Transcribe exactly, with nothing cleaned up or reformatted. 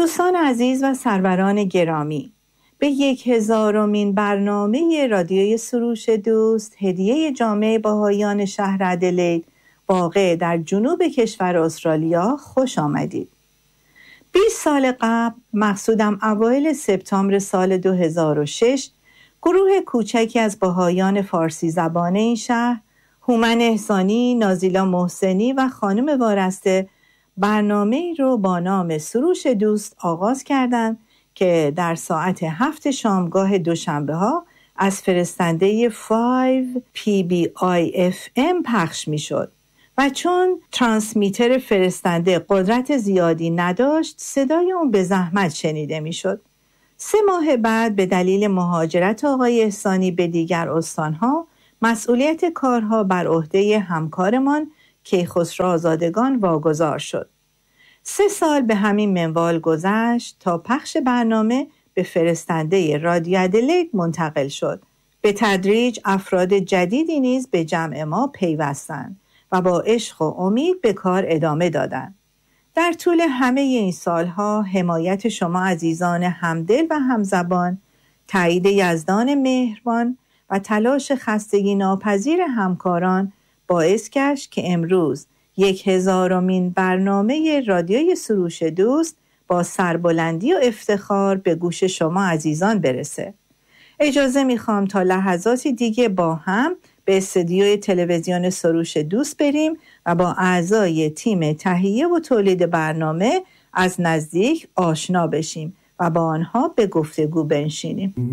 دوستان عزیز و سروران گرامی، به یک هزارمین برنامه رادیوی سروش دوست هدیه جامعه بهائیان شهر ادلید واقع در جنوب کشور استرالیا خوش آمدید. بیست سال قبل، مقصودم اوایل سپتامبر سال دو هزار و شش، گروه کوچکی از بهائیان فارسی زبان این شهر، هومن احسانی، نازیلا محسنی و خانم وارسته برنامه رو با نام سروش دوست آغاز کردند که در ساعت هفت شامگاه دوشنبه ها از فرستنده پنج پی بی آی اف ام پخش می شد و چون ترانسمیتر فرستنده قدرت زیادی نداشت، صدای اون به زحمت شنیده می شد. سه ماه بعد به دلیل مهاجرت آقای احسانی به دیگر استانها، مسئولیت کارها بر عهده همکارمان کیخسرو آزادگان واگذار شد. سه سال به همین منوال گذشت تا پخش برنامه به فرستنده رادیو ادلید منتقل شد. به تدریج افراد جدیدی نیز به جمع ما پیوستند و با عشق و امید به کار ادامه دادند. در طول همه این سالها حمایت شما عزیزان همدل و همزبان، تایید یزدان مهربان و تلاش خستگی ناپذیر همکاران باعث گشت که امروز یک هزارمین برنامه رادیوی سروش دوست با سربلندی و افتخار به گوش شما عزیزان برسه. اجازه میخوام تا لحظاتی دیگه با هم به استودیوی تلویزیون سروش دوست بریم و با اعضای تیم تهیه و تولید برنامه از نزدیک آشنا بشیم و با آنها به گفتگو بنشینیم.